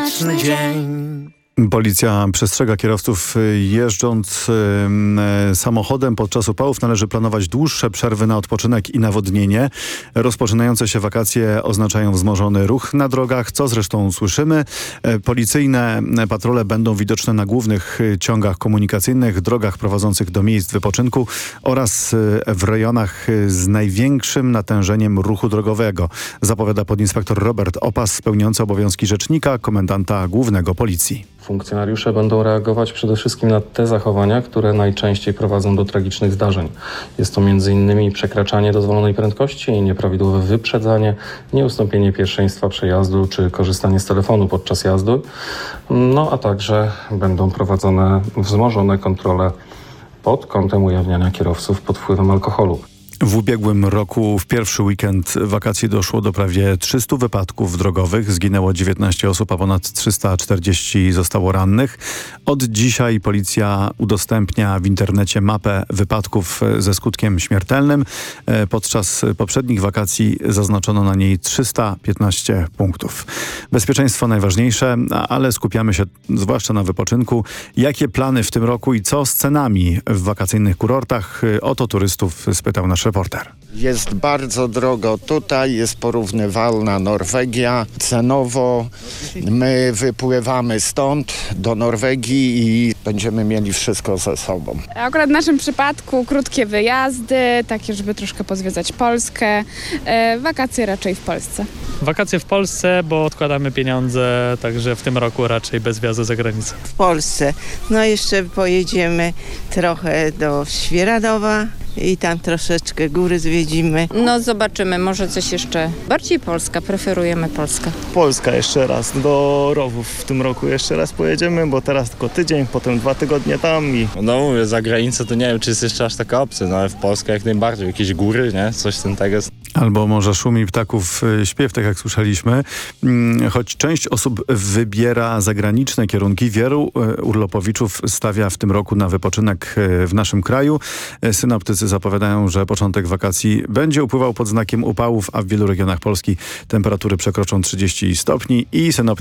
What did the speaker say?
słoneczny dzień. Policja przestrzega kierowców jeżdżąc samochodem podczas upałów należy planować dłuższe przerwy na odpoczynek i nawodnienie. Rozpoczynające się wakacje oznaczają wzmożony ruch na drogach, co zresztą słyszymy. Policyjne patrole będą widoczne na głównych ciągach komunikacyjnych, drogach prowadzących do miejsc wypoczynku oraz w rejonach z największym natężeniem ruchu drogowego, zapowiada podinspektor Robert Opas, pełniący obowiązki rzecznika komendanta głównego Policji. Funkcjonariusze będą reagować przede wszystkim na te zachowania, które najczęściej prowadzą do tragicznych zdarzeń. Jest to m.in. przekraczanie dozwolonej prędkości, nieprawidłowe wyprzedzanie, nieustąpienie pierwszeństwa przejazdu czy korzystanie z telefonu podczas jazdy. No a także będą prowadzone wzmożone kontrole pod kątem ujawniania kierowców pod wpływem alkoholu. W ubiegłym roku w pierwszy weekend wakacji doszło do prawie 300 wypadków drogowych. Zginęło 19 osób, a ponad 340 zostało rannych. Od dzisiaj policja udostępnia w internecie mapę wypadków ze skutkiem śmiertelnym. Podczas poprzednich wakacji zaznaczono na niej 315 punktów. Bezpieczeństwo najważniejsze, ale skupiamy się zwłaszcza na wypoczynku. Jakie plany w tym roku i co z cenami w wakacyjnych kurortach? O to turystów spytał nasz reporter. Jest bardzo drogo tutaj, jest porównywalna Norwegia. Cenowo my wypływamy stąd do Norwegii i będziemy mieli wszystko ze sobą. Akurat w naszym przypadku krótkie wyjazdy, takie żeby troszkę pozwiedzać Polskę. Wakacje raczej w Polsce. Wakacje w Polsce, bo odkładamy pieniądze, także w tym roku raczej bez wjazdu za granicę. W Polsce. No jeszcze pojedziemy trochę do Świeradowa i tam troszeczkę góry zwiedzimy. No zobaczymy, może coś jeszcze. Bardziej Polska, preferujemy Polskę. Polska jeszcze raz, do Rowów w tym roku jeszcze raz pojedziemy, bo teraz tylko tydzień, potem 2 tygodnie tam i... No mówię, za granicę to nie wiem, czy jest jeszcze aż taka opcja, no ale w Polsce jak najbardziej, jakieś góry, nie? Coś z tym tego. Albo może szumi ptaków śpiew, tak jak słyszeliśmy. Choć część osób wybiera zagraniczne kierunki, wielu urlopowiczów stawia w tym roku na wypoczynek w naszym kraju. Synoptycy zapowiadają, że początek wakacji będzie upływał pod znakiem upałów, a w wielu regionach Polski temperatury przekroczą 30 stopni i synoptycy